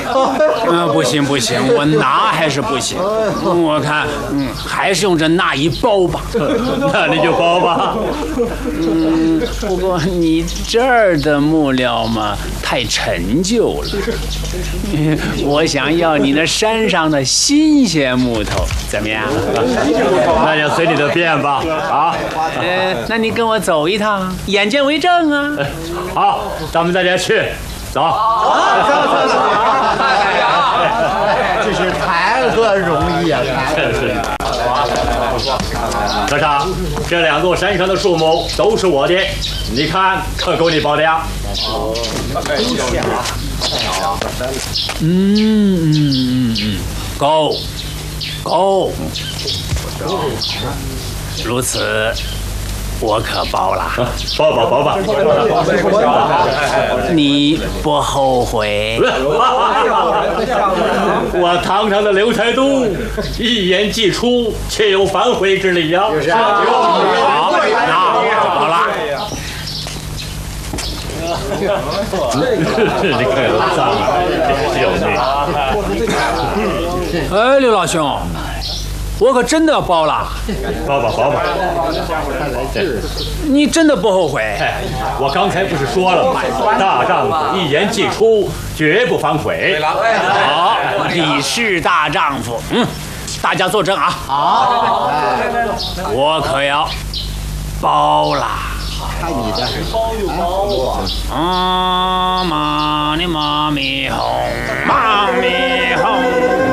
不行不行，我拿还是不行。我看，还是用这那一包吧。 那你就包吧。 不过你这儿的木料嘛，太陈旧了。我想要你那山上的新鲜木头，怎么样？ 那就随你的便吧。啊， 那你跟我走一趟，眼见为证啊。 好，咱们大家去，走。 这是谈何容易啊！ 真是。科长，这2座山上的树木都是我的，你看可够你包的呀？ 够。如此，我可包了。 包吧。 你不后悔？ 我堂上的刘才都一言既出，切有反悔之理呀。 好，那包了。 这个脏有命。 哎，刘老兄，我可真的要包了。 包吧。 你真的不后悔？ 我刚才不是说了吗？大丈夫一言既出，绝不反悔。 好，你是大丈夫。大家作证啊。好，我可要包了。 看你的， 妈咪红，妈咪红。